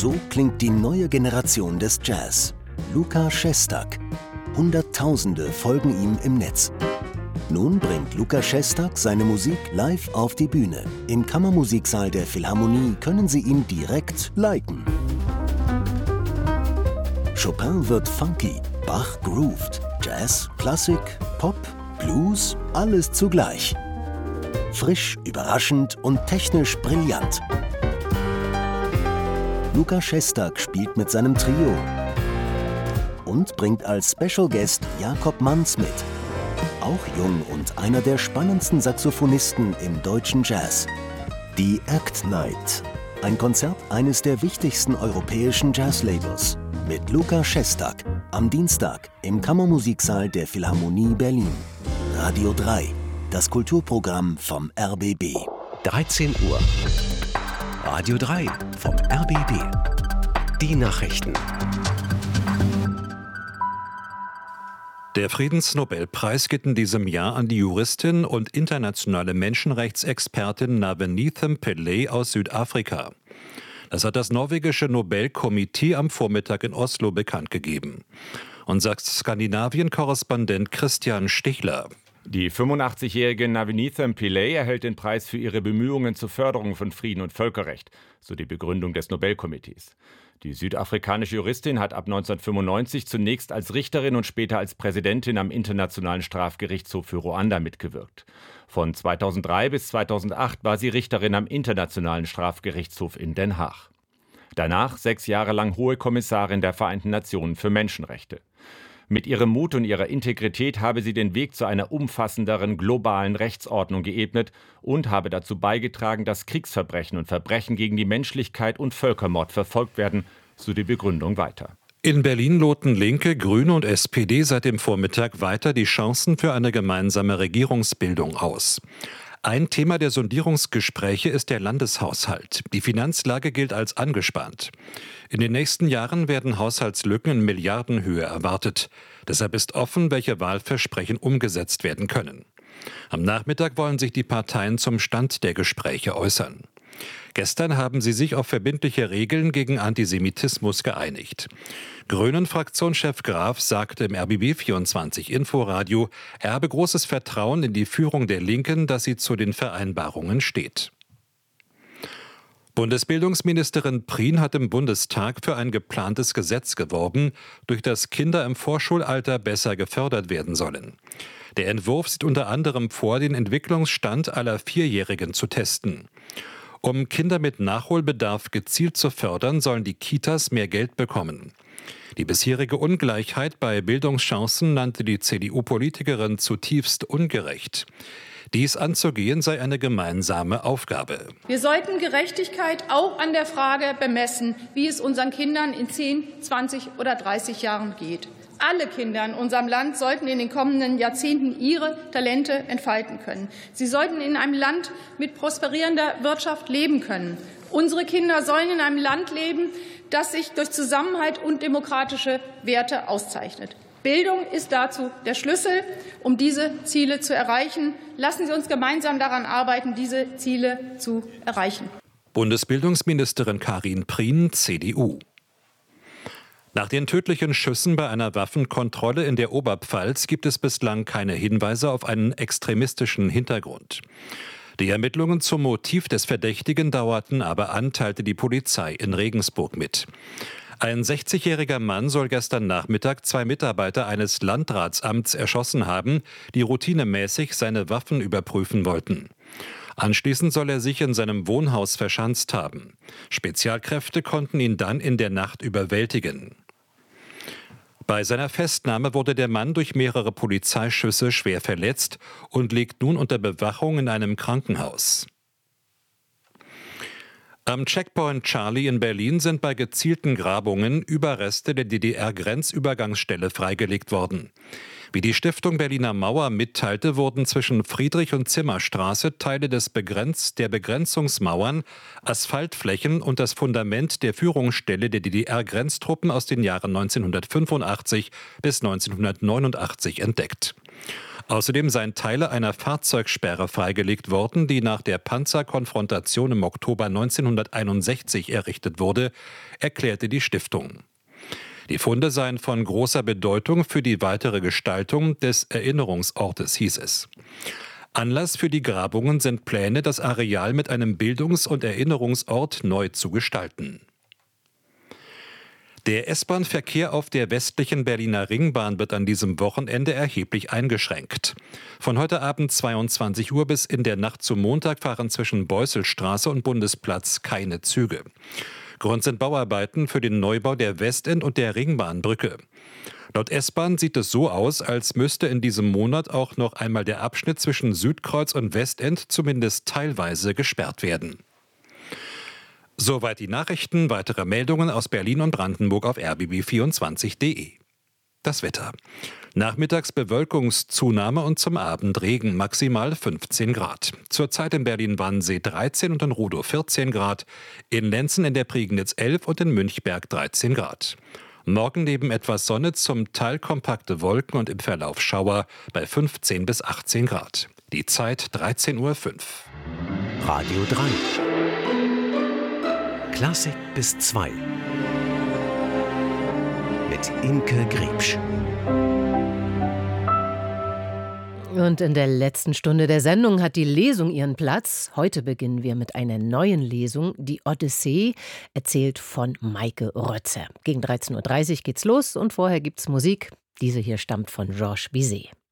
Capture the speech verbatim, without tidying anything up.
So klingt die neue Generation des Jazz. Luka Šestak. Hunderttausende folgen ihm im Netz. Nun bringt Luka Šestak seine Musik live auf die Bühne. Im Kammermusiksaal der Philharmonie können Sie ihn direkt liken. Chopin wird funky, Bach grooved, Jazz, Klassik, Pop, Blues, alles zugleich. Frisch, überraschend und technisch brillant. Luka Šestak spielt mit seinem Trio und bringt als Special Guest Jakob Manz mit. Auch jung und einer der spannendsten Saxophonisten im deutschen Jazz. Die Act Night, ein Konzert eines der wichtigsten europäischen Jazzlabels. Mit Luka Šestak am Dienstag im Kammermusiksaal der Philharmonie Berlin. Radio drei, das Kulturprogramm vom R B B. dreizehn Uhr. Radio drei vom R B B. Die Nachrichten. Der Friedensnobelpreis geht in diesem Jahr an die Juristin und internationale Menschenrechtsexpertin Navneet Pillay aus Südafrika. Das hat das norwegische Nobelkomitee am Vormittag in Oslo bekannt gegeben. Unser Skandinavien-Korrespondent Christian Stichler. Die fünfundachtzigjährige Navneet Pillay erhält den Preis für ihre Bemühungen zur Förderung von Frieden und Völkerrecht, so die Begründung des Nobelkomitees. Die südafrikanische Juristin hat ab neunzehnhundertfünfundneunzig zunächst als Richterin und später als Präsidentin am Internationalen Strafgerichtshof für Ruanda mitgewirkt. Von zweitausenddrei bis zweitausendacht war sie Richterin am Internationalen Strafgerichtshof in Den Haag. Danach sechs Jahre lang Hohe Kommissarin der Vereinten Nationen für Menschenrechte. Mit ihrem Mut und ihrer Integrität habe sie den Weg zu einer umfassenderen globalen Rechtsordnung geebnet und habe dazu beigetragen, dass Kriegsverbrechen und Verbrechen gegen die Menschlichkeit und Völkermord verfolgt werden, so die Begründung weiter. In Berlin loten Linke, Grüne und S P D seit dem Vormittag weiter die Chancen für eine gemeinsame Regierungsbildung aus. Ein Thema der Sondierungsgespräche ist der Landeshaushalt. Die Finanzlage gilt als angespannt. In den nächsten Jahren werden Haushaltslücken in Milliardenhöhe erwartet. Deshalb ist offen, welche Wahlversprechen umgesetzt werden können. Am Nachmittag wollen sich die Parteien zum Stand der Gespräche äußern. Gestern haben sie sich auf verbindliche Regeln gegen Antisemitismus geeinigt. Grünen-Fraktionschef Graf sagte im R B B vierundzwanzig Inforadio, er habe großes Vertrauen in die Führung der Linken, dass sie zu den Vereinbarungen steht. Bundesbildungsministerin Prien hat im Bundestag für ein geplantes Gesetz geworben, durch das Kinder im Vorschulalter besser gefördert werden sollen. Der Entwurf sieht unter anderem vor, den Entwicklungsstand aller Vierjährigen zu testen. Um Kinder mit Nachholbedarf gezielt zu fördern, sollen die Kitas mehr Geld bekommen. Die bisherige Ungleichheit bei Bildungschancen nannte die C D U-Politikerin zutiefst ungerecht. Dies anzugehen sei eine gemeinsame Aufgabe. Wir sollten Gerechtigkeit auch an der Frage bemessen, wie es unseren Kindern in zehn, zwanzig oder dreißig Jahren geht. Alle Kinder in unserem Land sollten in den kommenden Jahrzehnten ihre Talente entfalten können. Sie sollten in einem Land mit prosperierender Wirtschaft leben können. Unsere Kinder sollen in einem Land leben, das sich durch Zusammenhalt und demokratische Werte auszeichnet. Bildung ist dazu der Schlüssel, um diese Ziele zu erreichen. Lassen Sie uns gemeinsam daran arbeiten, diese Ziele zu erreichen. Bundesbildungsministerin Karin Prien, C D U. Nach den tödlichen Schüssen bei einer Waffenkontrolle in der Oberpfalz gibt es bislang keine Hinweise auf einen extremistischen Hintergrund. Die Ermittlungen zum Motiv des Verdächtigen dauerten aber an, teilte die Polizei in Regensburg mit. Ein sechzigjähriger Mann soll gestern Nachmittag zwei Mitarbeiter eines Landratsamts erschossen haben, die routinemäßig seine Waffen überprüfen wollten. Anschließend soll er sich in seinem Wohnhaus verschanzt haben. Spezialkräfte konnten ihn dann in der Nacht überwältigen. Bei seiner Festnahme wurde der Mann durch mehrere Polizeischüsse schwer verletzt und liegt nun unter Bewachung in einem Krankenhaus. Am Checkpoint Charlie in Berlin sind bei gezielten Grabungen Überreste der D D R-Grenzübergangsstelle freigelegt worden. Wie die Stiftung Berliner Mauer mitteilte, wurden zwischen Friedrich- und Zimmerstraße Teile des Begrenz- der Begrenzungsmauern, Asphaltflächen und das Fundament der Führungsstelle der D D R-Grenztruppen aus den Jahren neunzehnhundertfünfundachtzig bis neunzehnhundertneunundachtzig entdeckt. Außerdem seien Teile einer Fahrzeugsperre freigelegt worden, die nach der Panzerkonfrontation im Oktober neunzehnhunderteinundsechzig errichtet wurde, erklärte die Stiftung. Die Funde seien von großer Bedeutung für die weitere Gestaltung des Erinnerungsortes, hieß es. Anlass für die Grabungen sind Pläne, das Areal mit einem Bildungs- und Erinnerungsort neu zu gestalten. Der S-Bahn-Verkehr auf der westlichen Berliner Ringbahn wird an diesem Wochenende erheblich eingeschränkt. Von heute Abend zweiundzwanzig Uhr bis in der Nacht zum Montag fahren zwischen Beusselstraße und Bundesplatz keine Züge. Grund sind Bauarbeiten für den Neubau der Westend- und der Ringbahnbrücke. Laut S-Bahn sieht es so aus, als müsste in diesem Monat auch noch einmal der Abschnitt zwischen Südkreuz und Westend zumindest teilweise gesperrt werden. Soweit die Nachrichten. Weitere Meldungen aus Berlin und Brandenburg auf r b b vierundzwanzig punkt d e. Das Wetter. Nachmittags Bewölkungszunahme und zum Abend Regen, maximal fünfzehn Grad. Zurzeit in Berlin-Wannsee dreizehn und in Rudow vierzehn Grad, in Lenzen in der Prignitz elf und in Münchberg dreizehn Grad. Morgen neben etwas Sonne zum Teil kompakte Wolken und im Verlauf Schauer bei fünfzehn bis achtzehn Grad. Die Zeit dreizehn Uhr fünf. Radio drei. Klassik bis zwei. Mit Imke Griebsch. Und in der letzten Stunde der Sendung hat die Lesung ihren Platz. Heute beginnen wir mit einer neuen Lesung, die Odyssee, erzählt von Maike Rötzer. Gegen dreizehn Uhr dreißig geht's los und vorher gibt's Musik. Diese hier stammt von Georges Bizet.